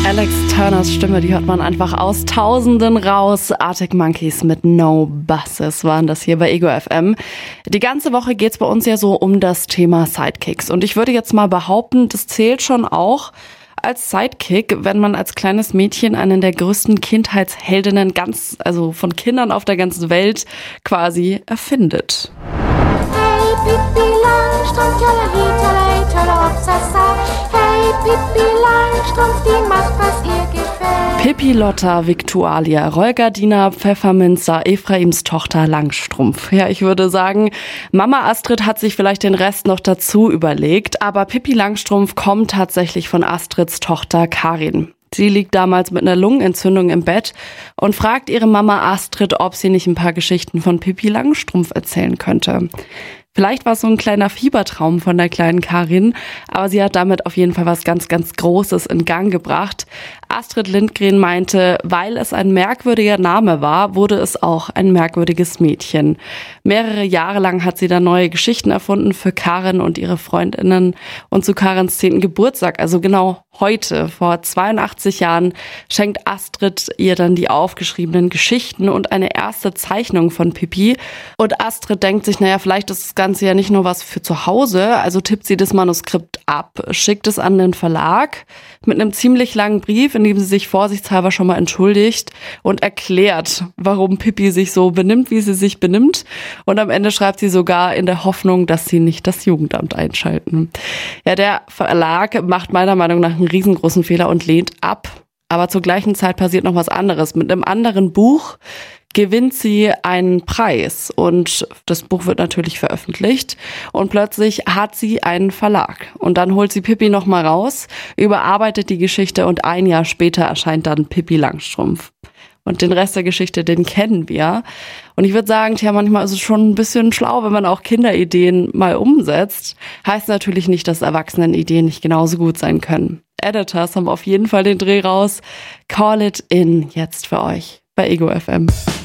Alex Turners Stimme, die hört man einfach aus Tausenden raus. Arctic Monkeys mit No Buses waren das hier bei Ego FM. Die ganze Woche geht's bei uns ja so um das Thema Sidekicks. Und ich würde jetzt mal behaupten, das zählt schon auch als Sidekick, wenn man als kleines Mädchen einen der größten Kindheitsheldinnen von Kindern auf der ganzen Welt quasi erfindet. Hey, Pippi Langstrumpf, tjalali, tjalla, hopsasa. Hey, Pippi Langstrumpf, die macht, was ihr gefällt. Pippi Lotta Victualia, Rollgardina Pfefferminzer, Ephraims Tochter Langstrumpf. Ja, ich würde sagen, Mama Astrid hat sich vielleicht den Rest noch dazu überlegt, aber Pippi Langstrumpf kommt tatsächlich von Astrids Tochter Karin. Sie liegt damals mit einer Lungenentzündung im Bett und fragt ihre Mama Astrid, ob sie nicht ein paar Geschichten von Pippi Langstrumpf erzählen könnte. Vielleicht war es so ein kleiner Fiebertraum von der kleinen Karin, aber sie hat damit auf jeden Fall was ganz, ganz Großes in Gang gebracht. Astrid Lindgren meinte, weil es ein merkwürdiger Name war, wurde es auch ein merkwürdiges Mädchen. Mehrere Jahre lang hat sie dann neue Geschichten erfunden für Karin und ihre Freundinnen. Und zu Karins 10. Geburtstag, also genau heute, vor 82 Jahren, schenkt Astrid ihr dann die aufgeschriebenen Geschichten und eine erste Zeichnung von Pippi. Und Astrid denkt sich, vielleicht ist das Ganze ja nicht nur was für zu Hause, also tippt sie das Manuskript ab, schickt es an den Verlag mit einem ziemlich langen Brief, in dem sie sich vorsichtshalber schon mal entschuldigt und erklärt, warum Pippi sich so benimmt, wie sie sich benimmt. Und am Ende schreibt sie sogar in der Hoffnung, dass sie nicht das Jugendamt einschalten. Ja, der Verlag macht meiner Meinung nach einen riesengroßen Fehler und lehnt ab. Aber zur gleichen Zeit passiert noch was anderes. Mit einem anderen Buch gewinnt sie einen Preis und das Buch wird natürlich veröffentlicht und plötzlich hat sie einen Verlag und dann holt sie Pippi nochmal raus, überarbeitet die Geschichte und ein Jahr später erscheint dann Pippi Langstrumpf. Und den Rest der Geschichte, den kennen wir. Und ich würde sagen, manchmal ist es schon ein bisschen schlau, wenn man auch Kinderideen mal umsetzt. Heißt natürlich nicht, dass Erwachsenenideen nicht genauso gut sein können. Editors haben auf jeden Fall den Dreh raus. Call it in jetzt für euch bei Ego FM.